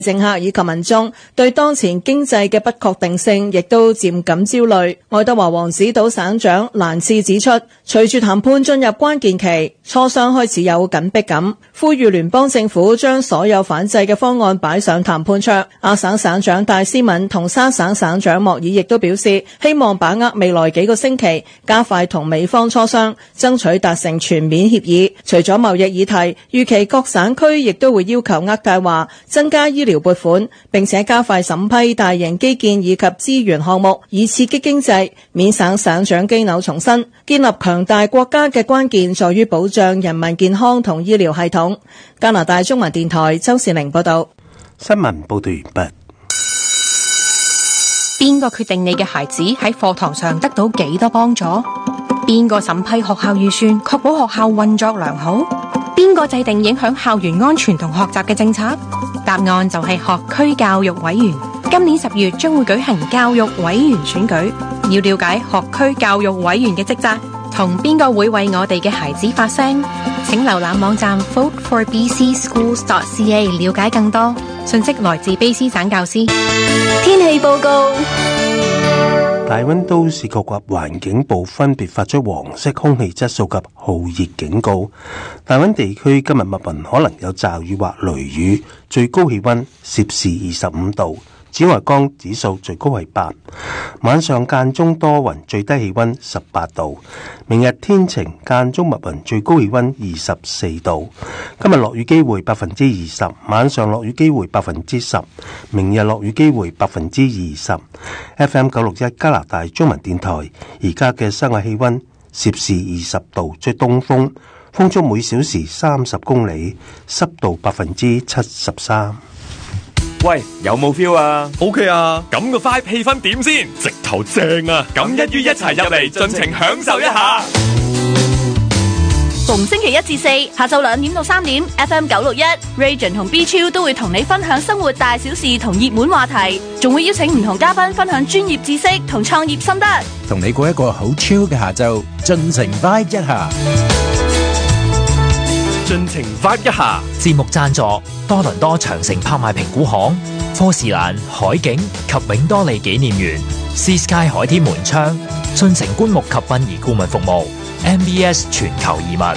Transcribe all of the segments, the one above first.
政客以及民眾對當前經濟嘅不確定性亦都漸感焦慮。愛德華王子島省長蘭茨指出，隨住談判進入關鍵期，磋商開始有緊迫感，呼籲聯邦政府將所有反制嘅方案擺上談判桌。亞省省長戴斯敏同沙省省長莫爾亦都表示，希望把握未來幾個星期，加快同美方磋商，爭取達成全面協議。除咗貿易議題，預期各省區亦都會要求渥太華增加醫療撥款，並且加快審批大型基建以及資源項目，以刺激經濟。緬省省長基紐重申，建立強大國家嘅關鍵在於保障人民健康同醫療系統。加拿大中文電台周善玲報道。 新聞報道完畢。 邊個決定你嘅孩子喺課堂上得到幾多幫助？邊個審批學校預算，確保學校運作良好？邊個制定影響校園安全同學習嘅政策？答案就係學區教育委員。今年10月將會舉行教育委員選舉，要了解學區教育委員嘅職責，同邊個會為我哋嘅孩子發聲？請瀏覽網站 voteforbcschools.ca 了解更多。信息來自卑詩省教師。 天氣報告。 大溫都市局及環境部分別發出黃色空氣質素及酷熱警告。大溫地區今日密雲可能有驟雨或雷雨，最高氣溫攝氏25度。紫外光指數最高係8，晚上間中多雲，最低氣溫18度。明日天晴間中密雲，最高氣溫24度。今日落雨機會20%，晚上落雨機會10%，明日落雨機會20%。FM 961加拿大中文電台，而家嘅室外氣溫攝氏20度，吹東風，風速每小時30公里，濕度73%。 喂，有冇 feel 啊 ？OK 啊，咁個 vibe 氣氛點先？直頭正啊！咁一於一齊入嚟，盡情享受一下。 逢星期1至4下晝2點到3點 ，FM 961 Region 同 B Chill 都會同你分享生活大小事同熱門話題，仲會邀請唔同嘉賓分享專業知識同創業心得， 同你過一個好 chill 嘅下晝，盡情 vibe 一下。 盡情 vibe 一下。 節目贊助多倫多長城拍賣評估行、科士蘭海景及永多利紀念園、Sea Sky 海天門窗、進城棺木及殯儀顧問服務、MBS 全球移民。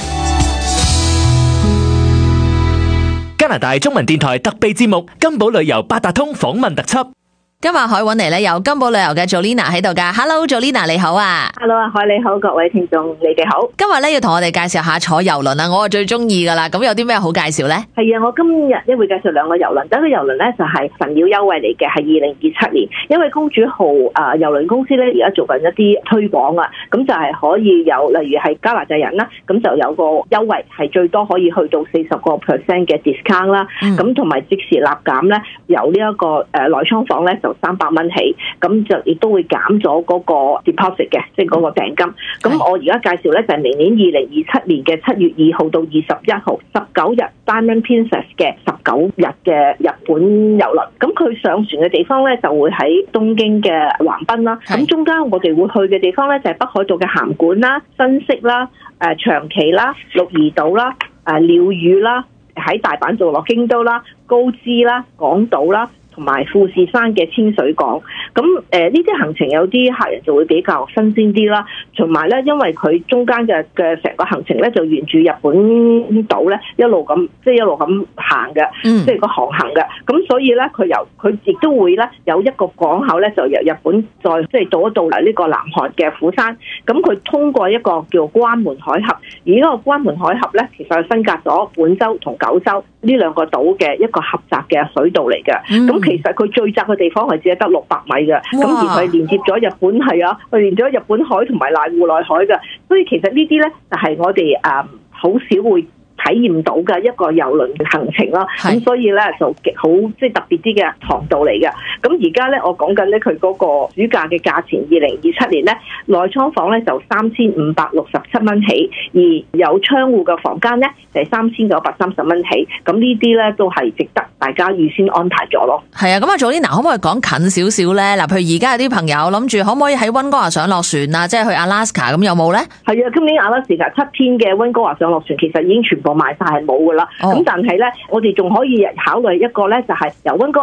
加拿大中文電台特備節目金寶旅遊八達通訪問特輯。 今日海揾嚟咧，有金寶旅遊嘅 Jolina 喺度噶。Hello，Jolina 你好啊。 Hello 啊，海你好，各位聽眾你哋好。 今日咧要同我哋介紹下坐郵輪啊，我係最中意噶啦。咁有啲咩好介紹咧？ 係啊，我今日咧會介紹2個郵輪。第一個郵輪咧就係神鳥優惠嚟嘅，係2027年。因為公主號郵輪公司咧而家做緊一啲推廣啊，咁就係可以有，例如係加拿大人啦，咁就有個優惠係最多可以去到40% 嘅 discount 啦。咁同埋即時立減咧，由呢一個內艙房咧就300蚊起，咁就亦都會減咗嗰個 deposit 嘅，即係嗰個訂金。咁我而家介紹咧就係明年2027年嘅7月2號到21號19日 Diamond Princess 嘅19日嘅日本郵輪。咁佢上船嘅地方咧就會喺東京嘅橫濱啦。咁中間我哋會去嘅地方咧就係北海道嘅函館啦、新潟啦、長崎啦、鹿兒島啦、鳥羽啦，喺大阪做落京都啦、高知啦、港島啦，同埋富士山嘅清水港。咁呢啲行程有啲客人就會比較新鮮啲啦，同埋咧因為佢中間嘅成個行程咧就沿住日本島咧一路咁行嘅，即係個航行嘅。咁所以咧佢亦都會咧有一個港口咧就由日本再即係到嚟呢個南韓嘅釜山。咁佢通過一個叫關門海峽，而呢個關門海峽咧其實係分隔咗本州同九州呢2個島嘅一個狹窄嘅水道嚟嘅。咁其實佢最窄嘅地方係只係得600米嘅，咁而佢連接咗日本係啊，佢連咗日本海同埋瀨戶內海嘅，所以其實呢啲咧就係我哋好少會體驗到嘅一個郵輪行程啦。咁所以咧就好即係特別啲嘅航道嚟嘅。咁而家咧我講緊咧佢嗰個暑假嘅價錢，2027年咧內艙房咧就3567蚊起，而有窗戶嘅房間咧就係3930蚊起。咁呢啲咧都係值得大家預先安排咗咯。 係啊，咁啊，Jolina可唔可以講近少少咧？嗱，譬如而家有啲朋友諗住可唔可以喺溫哥華上落船啊，即係去阿拉斯加咁有冇咧？ 係啊，今年阿拉斯加7天嘅溫哥華上落船其實已經全部部賣晒係冇噶啦。咁但係咧，我哋仲可以考慮一個咧，就係由溫哥